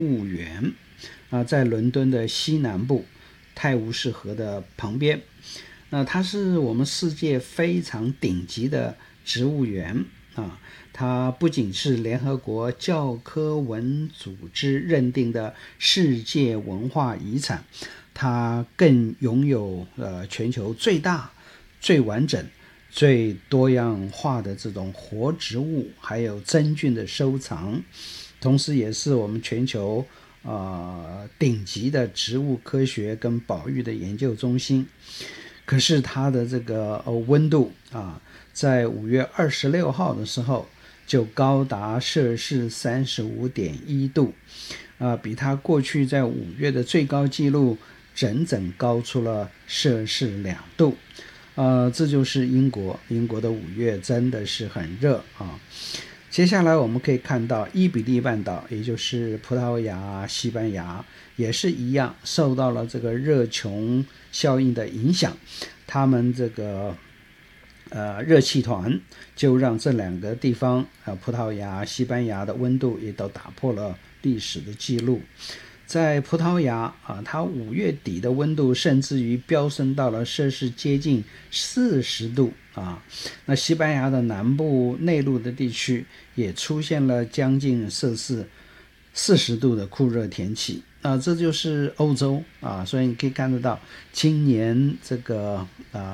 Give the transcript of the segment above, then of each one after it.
物园在伦敦的西南部泰晤士河的旁边。它是我们世界非常顶级的植物园它不仅是联合国教科文组织认定的世界文化遗产，它更拥有全球最大、最完整、最多样化的这种活植物还有真菌的收藏，同时也是我们全球顶级的植物科学跟保育的研究中心。可是它的这个温度在5月26号的时候就高达摄氏35.1度比它过去在5月的最高纪录整整高出了摄氏2度这就是英国的5月真的是很热接下来我们可以看到伊比利半岛，也就是葡萄牙、西班牙也是一样受到了这个热穹效应的影响，他们这个热气团就让这2个地方葡萄牙、西班牙的温度也都打破了历史的记录。在葡萄牙它5月底的温度甚至于飙升到了摄氏接近40度那西班牙的南部内陆的地区也出现了将近摄氏40度的酷热天气这就是欧洲所以你可以看得到今年这个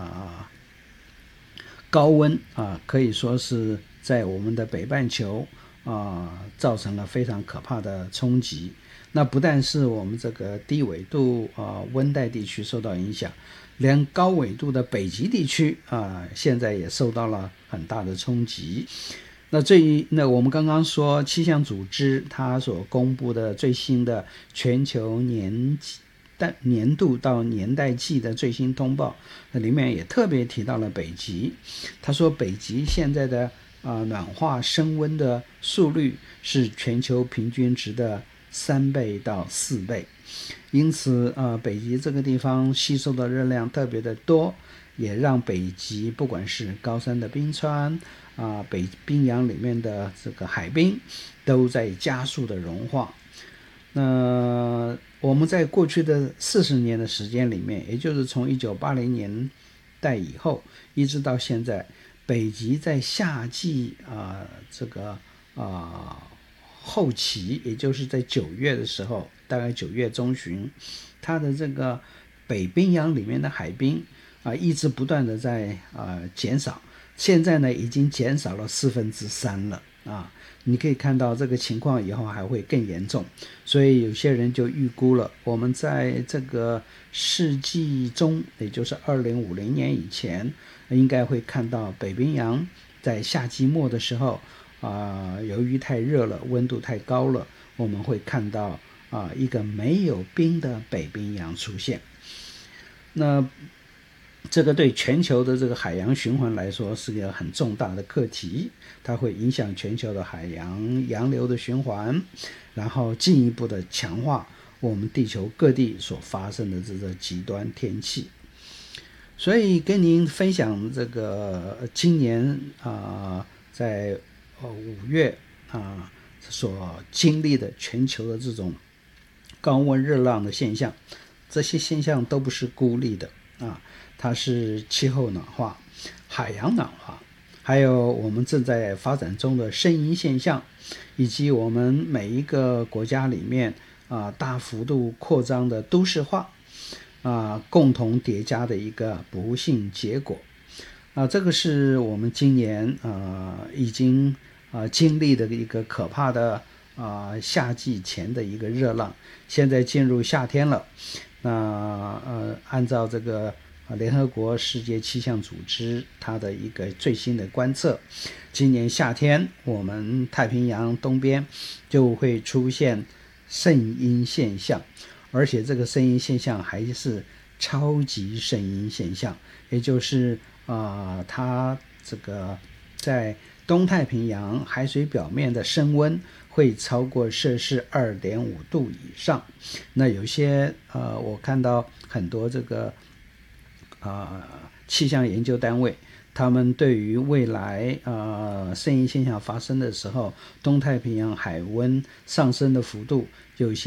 高温可以说是在我们的北半球造成了非常可怕的冲击。那不但是我们这个低纬度温带地区受到影响，连高纬度的北极地区现在也受到了很大的冲击。那我们刚刚说气象组织它所公布的最新的全球年度到年代季的最新通报，那里面也特别提到了北极。他说北极现在的暖化升温的速率是全球平均值的3倍到4倍，因此北极这个地方吸收的热量特别的多，也让北极不管是高山的冰川北冰洋里面的这个海冰都在加速的融化。那我们在过去的40年的时间里面，也就是从1980年代以后一直到现在，北极在夏季后期，也就是在9月的时候，大概9月中旬，它的这个北冰洋里面的海冰一直不断的在减少，现在呢已经减少了3/4了你可以看到这个情况以后还会更严重，所以有些人就预估了，我们在这个世纪中，也就是2050年以前，应该会看到北冰洋在夏季末的时候由于太热了，温度太高了，我们会看到一个没有冰的北冰洋出现。那这个对全球的这个海洋循环来说是个很重大的课题，它会影响全球的海洋洋流的循环，然后进一步的强化我们地球各地所发生的这个极端天气。所以跟您分享这个今年在5月所经历的全球的这种高温热浪的现象，这些现象都不是孤立的它是气候暖化、海洋暖化，还有我们正在发展中的声音现象，以及我们每一个国家里面大幅度扩张的都市化共同叠加的一个不幸结果这个是我们今年已经经历的一个可怕的夏季前的一个热浪，现在进入夏天了。那按照这个联合国世界气象组织它的一个最新的观测，今年夏天我们太平洋东边就会出现圣婴现象，而且这个圣婴现象还是超级圣婴现象，也就是它这个在东太平洋海水表面的升温会超过摄氏2.5度以上。那有些我看到很多这个气象研究单位， 他们对于未来圣婴现象发生的时候，东太平洋海温上升的幅度有一些